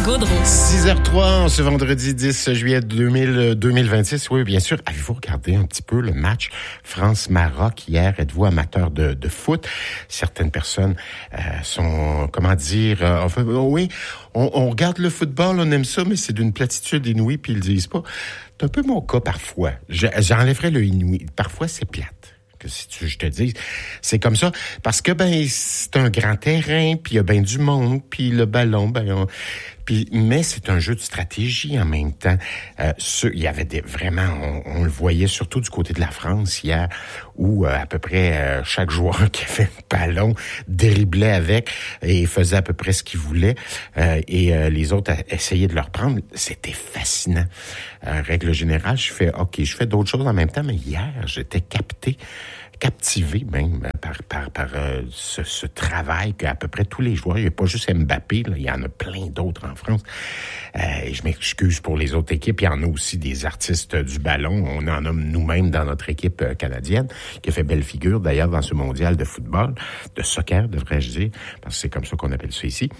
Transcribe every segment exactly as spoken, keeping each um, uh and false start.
Gaudreau. six heures trois, ce vendredi dix juillet deux mille, deux mille vingt-six. Oui, bien sûr. Avez-vous regardé un petit peu le match France-Maroc hier? Êtes-vous amateur de, de foot? Certaines personnes euh, sont, comment dire, euh, enfin, oui, on, on regarde le football, on aime ça, mais c'est d'une platitude inouïe, puis ils le disent pas. C'est un peu mon cas parfois. Je, j'enlèverais le inouï. Parfois, c'est plate. Que si tu, je te dis, c'est comme ça, parce que ben c'est un grand terrain, puis il y a ben du monde, puis le ballon, ben on, puis mais c'est un jeu de stratégie en même temps. Euh, ce, il y avait des vraiment, on, on le voyait surtout du côté de la France hier, où euh, à peu près euh, chaque joueur qui avait un ballon driblait avec et faisait à peu près ce qu'il voulait, euh, et euh, les autres essayaient de leur prendre. C'était fascinant. Euh, règle générale, je fais ok, je fais d'autres choses en même temps, mais hier j'étais capté. captivé même par par par euh, ce, ce travail qu'à peu près tous les joueurs, il n'y a pas juste Mbappé, là, il y en a plein d'autres en France. Euh, et je m'excuse pour les autres équipes, il y en a aussi des artistes du ballon, on en a nous-mêmes dans notre équipe euh, canadienne, qui a fait belle figure d'ailleurs dans ce mondial de football, de soccer devrais-je dire, parce que c'est comme ça qu'on appelle ça ici.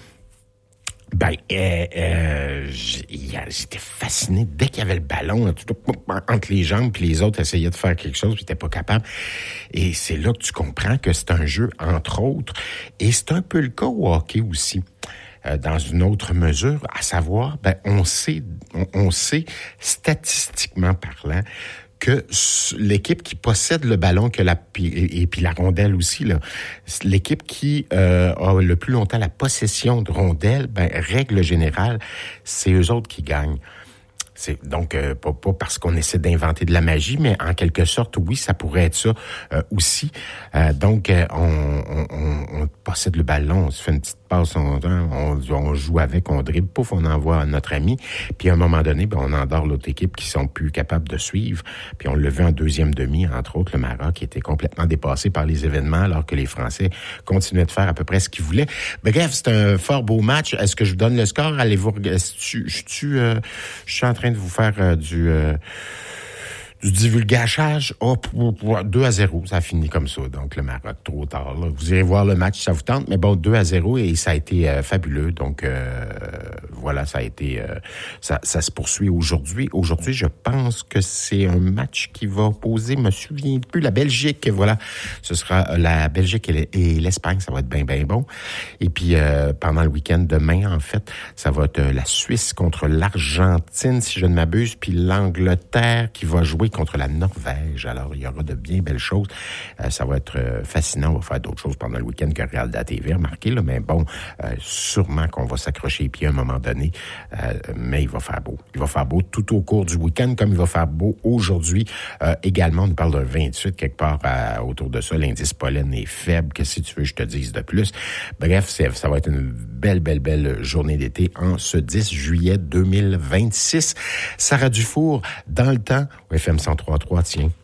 Ben, euh, euh, j'étais fasciné dès qu'il y avait le ballon tout, entre les jambes, puis les autres essayaient de faire quelque chose, puis t'étais pas capable. Et c'est là que tu comprends que c'est un jeu, entre autres, et c'est un peu le cas au hockey aussi. Euh, dans une autre mesure, à savoir, ben, on sait, on, on sait, statistiquement parlant, que l'équipe qui possède le ballon que la et, et puis la rondelle aussi là, l'équipe qui euh, a le plus longtemps la possession de rondelle, ben règle générale, c'est eux autres qui gagnent. C'est donc euh, pas, pas parce qu'on essaie d'inventer de la magie, mais en quelque sorte, oui, ça pourrait être ça euh, aussi. Euh, donc, euh, on, on, on, on possède le ballon, on se fait une petite passe, on, on, on joue avec, on dribble, pouf, on envoie à notre ami. Puis à un moment donné, ben, on endort l'autre équipe qui sont plus capables de suivre. Puis on le vu en deuxième demi, entre autres, le Maroc qui était complètement dépassé par les événements, alors que les Français continuaient de faire à peu près ce qu'ils voulaient. Bref, c'est un fort beau match. Est-ce que je vous donne le score? Allez-vous, est-ce que je suis, euh, je suis en train de vous faire euh, du euh, du divulgachage. Oh, deux à zéro, ça a fini comme ça. Donc, le Maroc, trop tard. Là. Vous irez voir le match si ça vous tente. Mais bon, deux à zéro et ça a été euh, fabuleux. Donc, euh, voilà, ça a été... Euh, ça, ça se poursuit aujourd'hui. Aujourd'hui, je pense que c'est un match qui va opposer, je me souviens plus, la Belgique. Voilà, ce sera la Belgique et l'Espagne. Ça va être bien, bien bon. Et puis, euh, pendant le week-end, demain, en fait, ça va être la Suisse contre l'Argentine, si je ne m'abuse, puis l'Angleterre qui va jouer contre la Norvège. Alors, il y aura de bien belles choses. Euh, ça va être euh, fascinant. On va faire d'autres choses pendant le week-end que regarder la T V, remarquez, là, mais bon, euh, sûrement qu'on va s'accrocher les pieds à un moment donné, euh, mais il va faire beau. Il va faire beau tout au cours du week-end, comme il va faire beau aujourd'hui. Euh, également, on nous parle d'un vingt-huit quelque part à, autour de ça. L'indice pollen est faible. Que si tu veux, je te dise de plus. Bref, c'est, ça va être une belle, belle, belle journée d'été en ce dix juillet deux mille vingt-six. Sarah Dufour, dans le temps, au F M cent trois point trois, tiens.